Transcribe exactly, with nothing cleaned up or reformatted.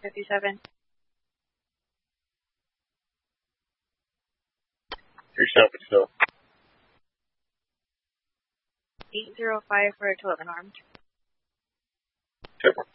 fifty-seven. Yourself still. eight zero five for a total unarmed. Simple.